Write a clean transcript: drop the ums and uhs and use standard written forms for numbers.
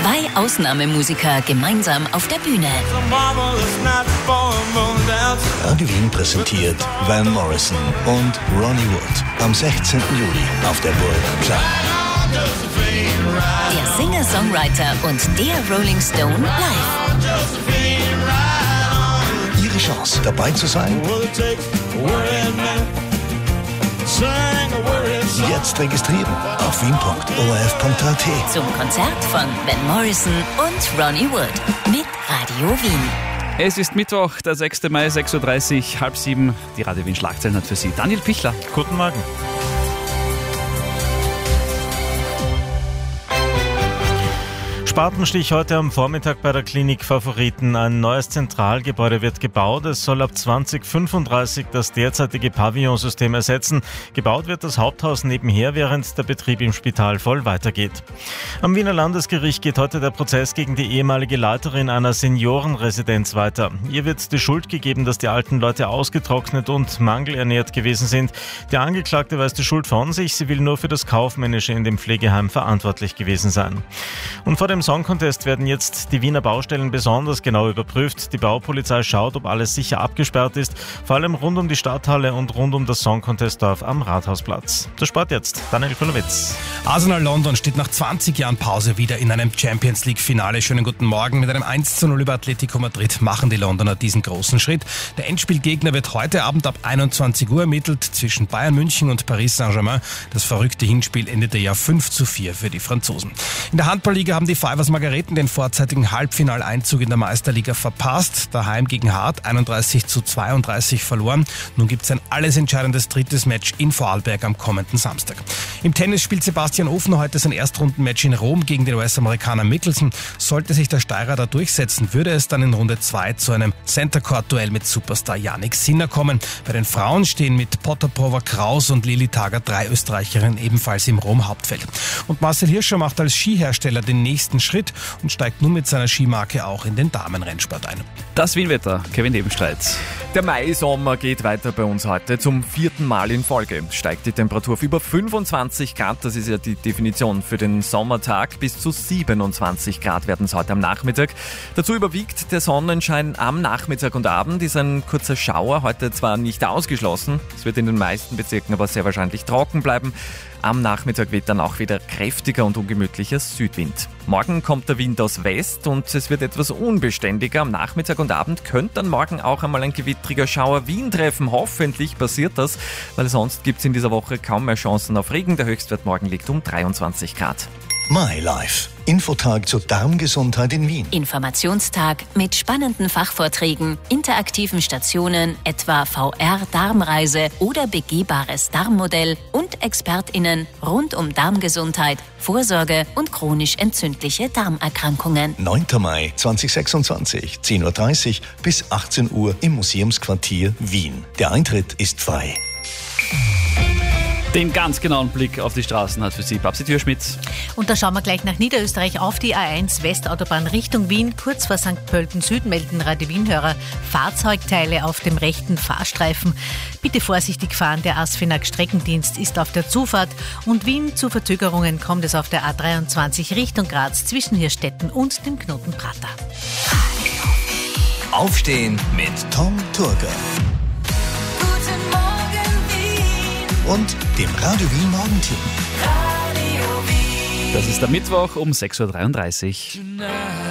Zwei Ausnahmemusiker gemeinsam auf der Bühne. Radio Wien präsentiert Van Morrison und Ronnie Wood am 16. Juli auf der Burg Klar. Der Singer-Songwriter und der Rolling Stone live. Ihre Chance, dabei zu sein? Jetzt registrieren auf wien.orf.at. Zum Konzert von Van Morrison und Ronnie Wood mit Radio Wien. Es ist Mittwoch, der 6. Mai, 6.30 Uhr, 6:30. Die Radio Wien Schlagzeilen hat für Sie Daniel Pichler. Guten Morgen. Spatenstich heute am Vormittag bei der Klinik Favoriten. Ein neues Zentralgebäude wird gebaut. Es soll ab 2035 das derzeitige Pavillonsystem ersetzen. Gebaut wird das Haupthaus nebenher, während der Betrieb im Spital voll weitergeht. Am Wiener Landesgericht geht heute der Prozess gegen die ehemalige Leiterin einer Seniorenresidenz weiter. Ihr wird die Schuld gegeben, dass die alten Leute ausgetrocknet und mangelernährt gewesen sind. Der Angeklagte weist die Schuld von sich. Sie will nur für das Kaufmännische in dem Pflegeheim verantwortlich gewesen sein. Und vor dem Song Contest werden jetzt die Wiener Baustellen besonders genau überprüft. Die Baupolizei schaut, ob alles sicher abgesperrt ist, vor allem rund um die Stadthalle und rund um das Song Contest Dorf am Rathausplatz. Der Sport jetzt, Daniel Kulowitz. Arsenal London steht nach 20 Jahren Pause wieder in einem Champions League Finale. Schönen guten Morgen. Mit einem 1:0 über Atletico Madrid machen die Londoner diesen großen Schritt. Der Endspielgegner wird heute Abend ab 21 Uhr ermittelt zwischen Bayern München und Paris Saint-Germain. Das verrückte Hinspiel endete ja 5:4 für die Franzosen. In der Handballliga haben die Fivers Margareten den vorzeitigen Halbfinaleinzug in der Meisterliga verpasst. Daheim gegen Hart 31:32 verloren. Nun gibt es ein alles entscheidendes drittes Match in Vorarlberg am kommenden Samstag. Im Tennis spielt Sebastian Ofner heute sein Erstrundenmatch in Rom gegen den US-Amerikaner Mickelson. Sollte sich der Steirer da durchsetzen, würde es dann in Runde 2 zu einem Center-Court-Duell mit Superstar Jannik Sinner kommen. Bei den Frauen stehen mit Potapova, Kraus und Lili Tager 3 Österreicherinnen ebenfalls im Rom-Hauptfeld. Und Marcel Hirscher macht als Skihersteller den nächsten Schritt und steigt nun mit seiner Skimarke auch in den Damenrennsport ein. Das Wienwetter, Kevin Nebenstreit. Der Mai-Sommer geht weiter bei uns heute. Zum 4. Mal in Folge steigt die Temperatur auf über 25 Grad. Das ist ja die Definition für den Sommertag. Bis zu 27 Grad werden es heute am Nachmittag. Dazu überwiegt der Sonnenschein am Nachmittag und Abend. Ist ein kurzer Schauer, heute zwar nicht ausgeschlossen. Es wird in den meisten Bezirken aber sehr wahrscheinlich trocken bleiben. Am Nachmittag weht dann auch wieder kräftiger und ungemütlicher Südwind. Morgen kommt der Wind aus West und es wird etwas unbeständiger. Am Nachmittag und Abend könnte dann morgen auch einmal ein gewittriger Schauer Wien treffen. Hoffentlich passiert das, weil sonst gibt es in dieser Woche kaum mehr Chancen auf Regen. Der Höchstwert morgen liegt um 23 Grad. My Life. Infotag zur Darmgesundheit in Wien. Informationstag mit spannenden Fachvorträgen, interaktiven Stationen, etwa VR-Darmreise oder begehbares Darmmodell und ExpertInnen rund um Darmgesundheit, Vorsorge und chronisch entzündliche Darmerkrankungen. 9. Mai 2026, 10:30 Uhr bis 18 Uhr im Museumsquartier Wien. Der Eintritt ist frei. Den ganz genauen Blick auf die Straßen hat für Sie Babsi Türschmidt. Und da schauen wir gleich nach Niederösterreich auf die A1 Westautobahn Richtung Wien. Kurz vor St. Pölten Süd melden Radio Wien-Hörer Fahrzeugteile auf dem rechten Fahrstreifen. Bitte vorsichtig fahren, der ASFINAG Streckendienst ist auf der Zufahrt. Und Wien zu Verzögerungen kommt es auf der A23 Richtung Graz zwischen Hirstetten und dem Knoten Prater. Aufstehen mit Tom Turger. Und dem Radio Wien Morgenteam. Das ist der Mittwoch um 6.33 Uhr.